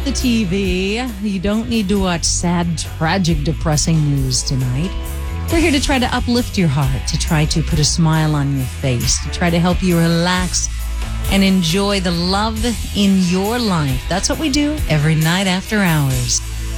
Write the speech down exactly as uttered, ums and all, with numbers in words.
the T V. You don't need to watch sad, tragic, depressing news tonight. We're here to try to uplift your heart, to try to put a smile on your face, to try to help you relax and enjoy the love in your life. That's what we do every night after hours.